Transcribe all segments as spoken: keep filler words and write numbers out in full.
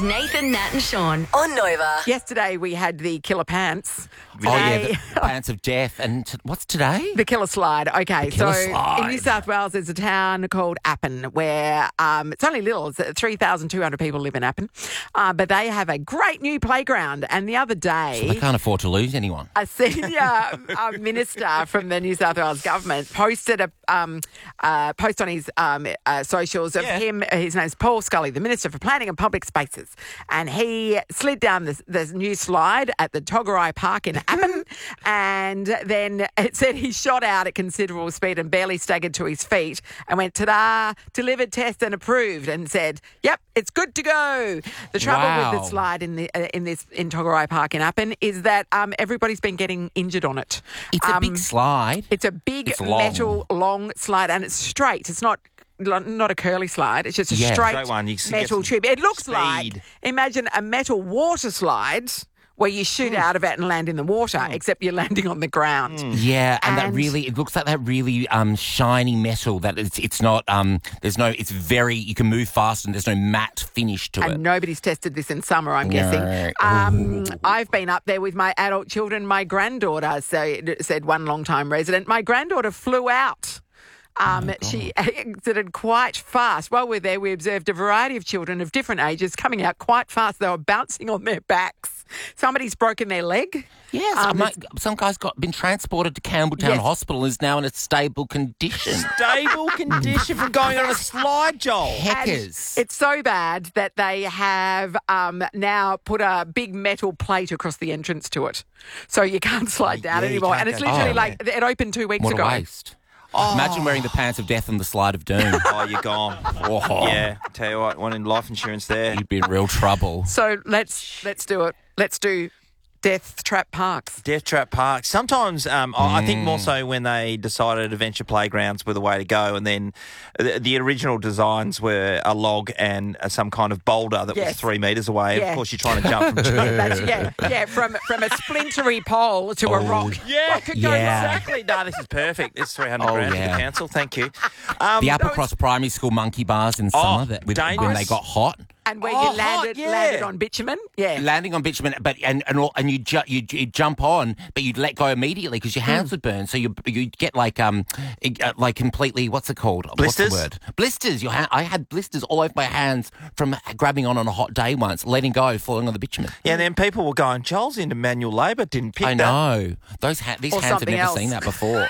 Nova's Nathan, Nat and Sean on Nova. Yesterday we had the killer pants. Oh, yeah, Today- the Pants of Death. And t- what's today? The killer slide. Okay, The killer so slide. in New South Wales, there's a town called Appin where um, it's only little. It's three thousand two hundred people live in Appin, uh, but they have a great new playground. And the other day, They can't afford to lose anyone. a senior uh, minister from the New South Wales government posted a um, uh, post on his um, uh, socials of Yeah. him. His name's Paul Scully, the Minister for Planning and Public Spaces, and he slid down this, this new slide at the Togarai Park in Appin, and then it said he shot out at considerable speed and barely staggered to his feet and went, ta-da, delivered, test and approved, and said, yep, it's good to go. The trouble Wow. with the slide in the uh, in this in Togarai Park in Appin is that um, everybody's been getting injured on it. It's a Um, big slide. It's a big It's long. metal long slide, and it's straight. It's not not a curly slide. It's just a Yeah. straight, Straight one. You can get metal some tube. It looks speed. like, imagine a metal water slide where you shoot out of it and land in the water, except you're landing on the ground. Yeah, and, that And- really, it looks like that really um, shiny metal that it's, it's not, um, there's no, it's very, you can move fast and there's no matte finish to And it. nobody's tested this in summer, I'm No. guessing. Um, I've been up there with my adult children. My granddaughter, so, said one long-time resident, my granddaughter flew out. Um, she exited quite fast. While we're there, we observed a variety of children of different ages coming out quite fast. They were bouncing on their backs. Somebody's broken their leg. Yes, Um, mate, some guy's got been transported to Campbelltown Yes. Hospital and is now in a stable condition. Stable condition from going on a slide, Joel. And Heckers. it's so bad that they have um, now put a big metal plate across the entrance to it. So you can't slide down yeah, you anymore. can't And it's go literally down like, it opened two weeks What ago. a waste. Imagine wearing the Pants of Death on the Slide of Doom. Oh, you're gone. Oh. Yeah, tell you what, wanting life insurance there. You'd be in real trouble. So let's let's do it. Let's do Death Trap Parks. Death Trap Park. Sometimes, um, I I think more Mm. so when they decided adventure playgrounds were the way to go, and then the, the original designs were a log and uh, some kind of boulder that Yes. was three metres away. Yeah. Of course, you're trying to jump from. Yeah, that's, yeah, yeah, from from a splintery pole to a Oh, rock. Yeah, What could go yeah. wrong? exactly. No, this is perfect. This is three hundred Oh, grand yeah. for the council. Thank you. Um, The no, Applecross Primary School monkey bars in summer that with, when dangerous. they got hot. And where Oh, you landed hot, yeah. landed on bitumen. Yeah. Landing on bitumen, but and and, all, and you ju- you you jump on, but you'd let go immediately because your Hmm. hands would burn. So you you get like um uh, like completely what's it called? Blisters? What's the word? Blisters. Your ha- I had blisters all over my hands from grabbing on on a hot day once, letting go, falling on the bitumen. Yeah, and then people were going, Joel's into manual labour, didn't pick I that. know those ha- these Or hands have something never else. seen that before.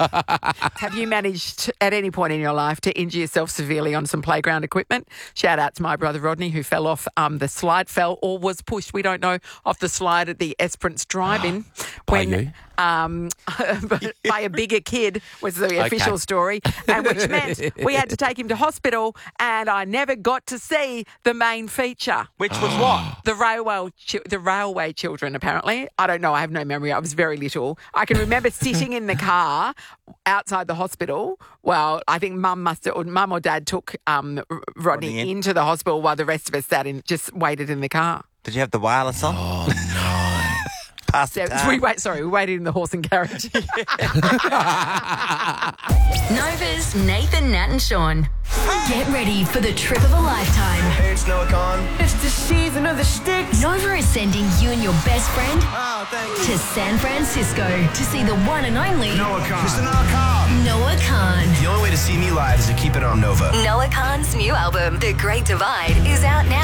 Have you managed at any point in your life to injure yourself severely on some playground equipment? Shout out to my brother Rodney who fell off um, the slide, fell or was pushed, we don't know, off the slide at the Esperance Drive-In By when you? um, by a bigger kid was the official story, and which meant we had to take him to hospital, and I never got to see the main feature. Which was what? The railway, chi- the railway children. Apparently, I don't know. I have no memory. I was very little. I can remember sitting in the car outside the hospital. Well, I think Mum must, or Mum or Dad took um, R- Rodney Rodney in. into the hospital while the rest of us sat in, just waited in the car. Did you have the wireless on? Oh no! Past the So time. we wait. Sorry, we waited in the horse and carriage. Nova's Nathan, Nat and Sean. Get ready for the trip of a lifetime. Hey, it's Noah Khan. It's the season of the sticks. Nova is sending you and your best friend Oh, thank you. to San Francisco to see the one and only Noah Khan. Mister Noah Khan. Noah Khan. The only way to see me live is to keep it on Nova. Noah Khan's new album, The Great Divide, is out now.